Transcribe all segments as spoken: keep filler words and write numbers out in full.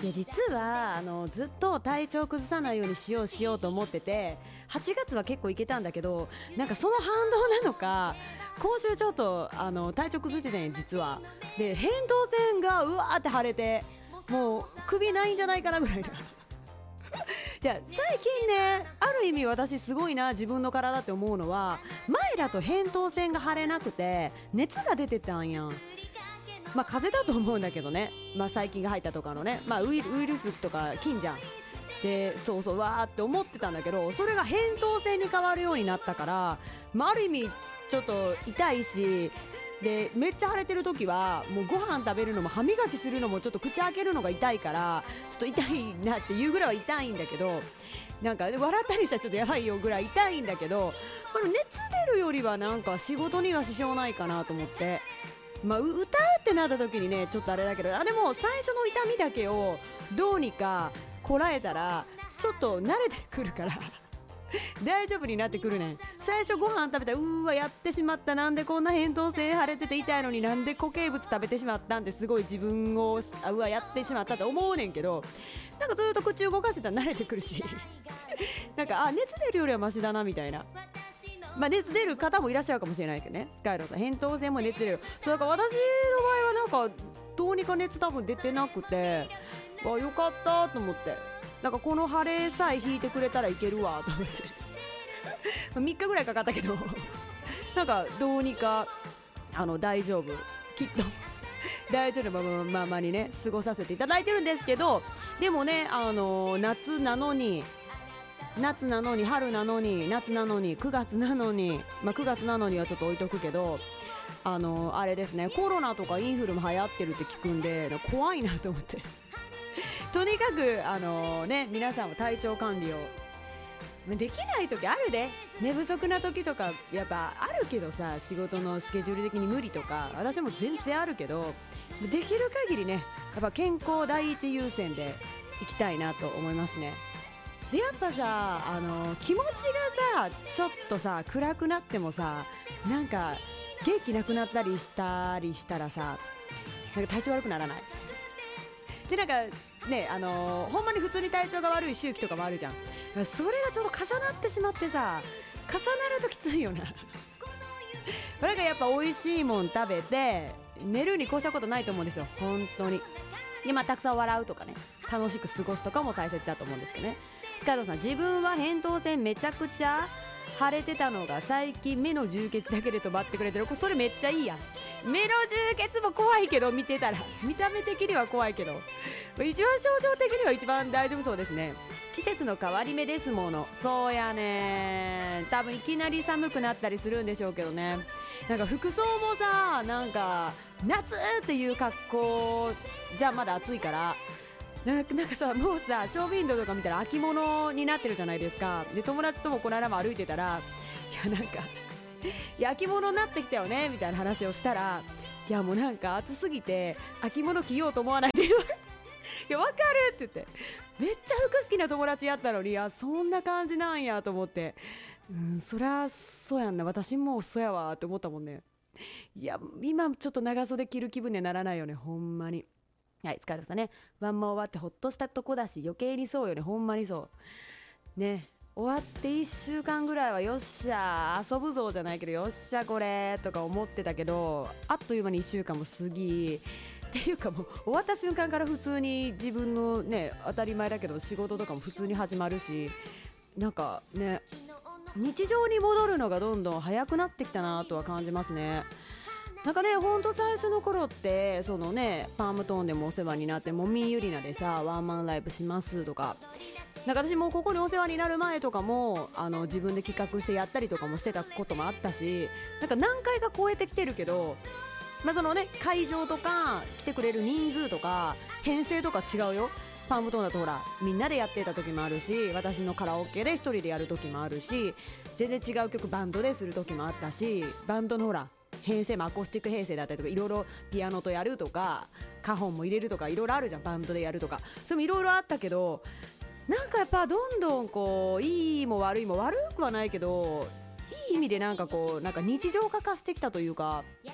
いや実はあのずっと体調崩さないようにしようしようと思ってて、はちがつは結構いけたんだけど、なんかその反動なのか今週ちょっとあの体調崩してて、ね、実はで扁桃腺がうわーって腫れて、もう首ないんじゃないかなぐらいだいや最近ね、ある意味私すごいな自分の体って思うのは、前だと扁桃腺が腫れなくて熱が出てたんやん。まあ風邪だと思うんだけどね、まあ細菌が入ったとかのね、まあウイウイルスとか菌じゃん。でそうそうわーって思ってたんだけど、それが扁桃腺に変わるようになったから、まあ、ある意味ちょっと痛いし、でめっちゃ腫れてる時はもうご飯食べるのも歯磨きするのもちょっと口開けるのが痛いから、ちょっと痛いなっていうぐらいは痛いんだけど、なんか笑ったりしたらちょっとやばいよぐらい痛いんだけど、この熱出るよりはなんか仕事には支障ないかなと思って、まあ、歌うってなった時にねちょっとあれだけど、あでも最初の痛みだけをどうにかこらえたらちょっと慣れてくるから大丈夫になってくるねん。最初ご飯食べたらうーわやってしまった、なんでこんな扁桃腺腫れてて痛いのになんで固形物食べてしまったんってすごい自分をあうわやってしまったって思うねんけど、なんかずっと口動かせたら慣れてくるしなんかあ熱出るよりはマシだなみたいな。まあ、熱出る方もいらっしゃるかもしれないけどね、スカイローさん扁桃腺も熱出るよ。そうだから私の場合はなんかどうにか熱多分出てなくて、あよかったと思って、なんかこの腫れさえ引いてくれたらいけるわと思ってみっかぐらいかかったけどなんかどうにかあの大丈夫、きっと大丈夫なままにね過ごさせていただいてるんですけど、でもねあの夏なのに夏なのに春なのに夏なのにくがつなのに、まあ、くがつなのにはちょっと置いとくけど、あのあれですね、コロナとかインフルも流行ってるって聞くんで怖いなと思ってとにかくあのね皆さんも体調管理を、できない時あるで、寝不足な時とかやっぱあるけどさ、仕事のスケジュール的に無理とか私も全然あるけど、できる限りねやっぱ健康第一優先でいきたいなと思いますね。でやっぱさあの気持ちがさちょっとさ暗くなってもさ、なんか元気なくなったりしたりしたらさ、なんか体調悪くならないで、なんかねあのほんまに普通に体調が悪い周期とかもあるじゃん。それがちょうど重なってしまってさ、重なるときついよななんかやっぱ美味しいもん食べて寝るに越したことないと思うんですよ本当に。でまあたくさん笑うとかね、楽しく過ごすとかも大切だと思うんですけどね。スカイドさん、自分は扁桃腺めちゃくちゃ腫れてたのが最近目の充血だけで止まってくれてる。それめっちゃいいやん。目の充血も怖いけど見てたら見た目的には怖いけど一番症状的には一番大丈夫そうですね。季節の変わり目ですもの。そうやね、多分いきなり寒くなったりするんでしょうけどね。なんか服装もさ、なんか夏っていう格好じゃまだ暑いからなんか、なんかさもうさショーウィンドウとか見たら秋物になってるじゃないですか。で友達ともこの間も歩いてたら、いやなんかいや秋物になってきたよねみたいな話をしたら、いやもうなんか暑すぎて秋物着ようと思わないって言われていやわかるって言って、めっちゃ服好きな友達やったのに、いやそんな感じなんやと思って、うん、そりゃそうやんな、私もそうやわって思ったもんね。いや今ちょっと長袖着る気分にはならないよねほんまに。はい、疲れましたね。ワンも終わってほっとしたとこだし余計にそうよね、ほんまにそうね。終わっていっしゅうかんぐらいはよっしゃ遊ぶぞじゃないけどよっしゃこれとか思ってたけど、あっという間にいっしゅうかんも過ぎっていうか、もう終わった瞬間から普通に自分のね当たり前だけど仕事とかも普通に始まるし、なんかね日常に戻るのがどんどん早くなってきたなとは感じますね。なんかねほんと最初の頃ってそのねパームトーンでもお世話になってもみゆりなでさワンマンライブしますとか、なんか私もここにお世話になる前とかもあの自分で企画してやったりとかもしてたこともあったし、なんか何回か超えてきてるけど、まあそのね会場とか来てくれる人数とか編成とか違うよ。パームトーンだとほらみんなでやってた時もあるし、私のカラオケで一人でやる時もあるし、全然違う曲バンドでする時もあったし、バンドのほら編成もアコースティック編成だったりとかいろいろピアノとやるとかカホンも入れるとかいろいろあるじゃん、バンドでやるとかそれもいろいろあったけど、なんかやっぱどんどんこういいも悪いも悪くはないけどいい意味でなんかこうなんか日常化化してきたというか、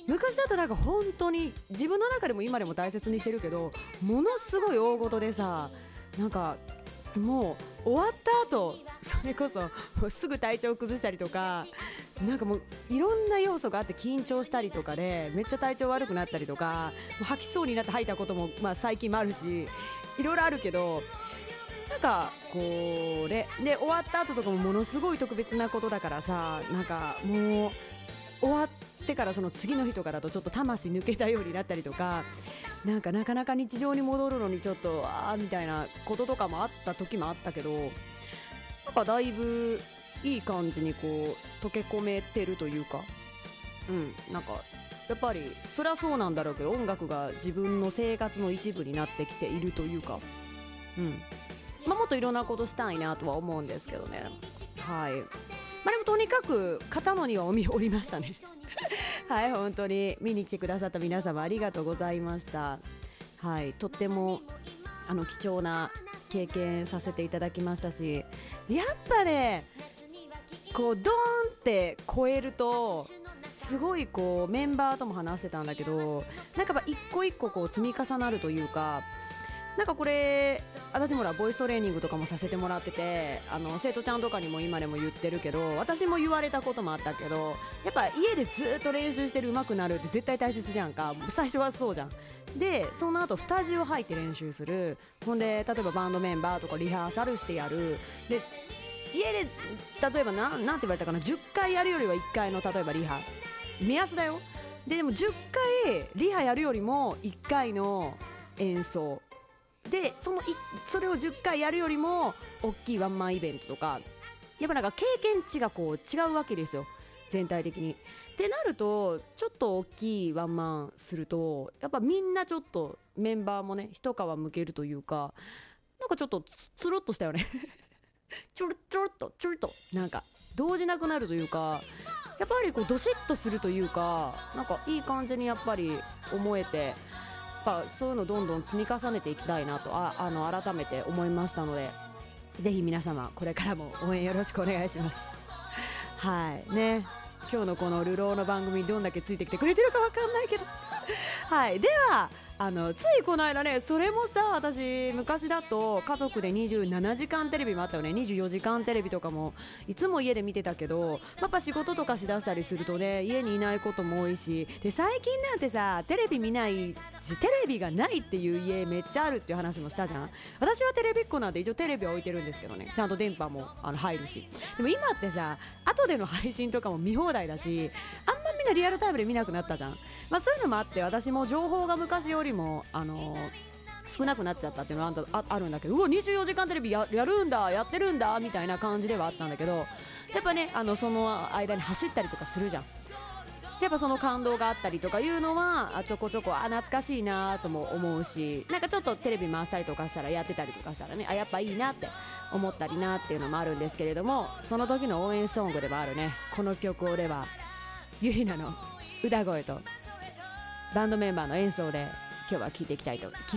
昔だとなんか本当に自分の中でも今でも大切にしてるけど、ものすごい大事でさ、なんかもう終わった後それこそもうすぐ体調崩したりとか、なんかもういろんな要素があって緊張したりとかでめっちゃ体調悪くなったりとか、もう吐きそうになって吐いたこともまあ最近もあるし、いろいろあるけど、なんかこれで終わった後とかもものすごい特別なことだからさ、なんかもう終わってからその次の日とかだとちょっと魂抜けたようになったりとか、なんかなかなか日常に戻るのにちょっとあーみたいなこととかもあった時もあったけど、なんかだいぶいい感じにこう溶け込めてるというか、うんなんかやっぱりそりゃそうなんだろうけど、音楽が自分の生活の一部になってきているというか、うんまあ、もっといろんなことしたいなとは思うんですけどね。はい、まあ、でもとにかく片野にはお見おりましたねはい本当に見に来てくださった皆様ありがとうございました。はい、とってもあの貴重な経験させていただきましたし、やっぱねこうドーンって超えるとすごいこうメンバーとも話してたんだけど、なんかやっぱ一個一個こう積み重なるというか、なんかこれ私もらボイストレーニングとかもさせてもらってて、あの生徒ちゃんとかにも今でも言ってるけど、私も言われたこともあったけど、やっぱ家でずっと練習してる上手くなるって絶対大切じゃんか。最初はそうじゃん。でその後スタジオ入って練習する、ほんで例えばバンドメンバーとかリハーサルしてやる、で家で例えばななんて言われたかな、じゅっかいやるよりはいっかいの例えばリハ目安だよ。ででもじゅっかいリハやるよりもいっかいの演奏で、そのいそれをじゅっかいやるよりも大きいワンマンイベントとか、やっぱなんか経験値がこう違うわけですよ全体的に。ってなるとちょっと大きいワンマンするとやっぱみんなちょっとメンバーもね一皮むけるというか、なんかちょっとつつるっとしたよねちょろちょろっとちょろっとなんか動じなくなるというか、やっぱりこうドシッとするというか、なんかいい感じにやっぱり思えて、やっぱそういうのどんどん積み重ねていきたいなとああの改めて思いましたので、ぜひ皆様これからも応援よろしくお願いしますはいね、今日のこの流浪の番組どんだけついてきてくれてるかわかんないけどはいではあのついこの間ね、それもさ私昔だと家族でにじゅうななじかんテレビもあったよね。にじゅうよじかんテレビとかもいつも家で見てたけど、やっぱ仕事とかしだしたりするとね家にいないことも多いし、で最近なんてさテレビ見ないしテレビがないっていう家めっちゃあるっていう話もしたじゃん。私はテレビっ子なんで一応テレビは置いてるんですけどね、ちゃんと電波もあの入るし。でも今ってさ後での配信とかも見放題だし、あんまみんなリアルタイムで見なくなったじゃん。まあ、そういうのもあって私も情報が昔よりもあのー、少なくなっちゃったっていうのは あ, あるんだけど、うわにじゅうよじかんテレビ や, やるんだやってるんだみたいな感じではあったんだけど、やっぱねあのその間に走ったりとかするじゃん。やっぱその感動があったりとかいうのはあちょこちょこあ懐かしいなとも思うし、なんかちょっとテレビ回したりとかしたらやってたりとかしたらね、あやっぱいいなって思ったりなっていうのもあるんですけれども、その時の応援ソングでもあるねこの曲をではゆりなの歌声とバンドメンバーの演奏で今日は聴いていきたいと聴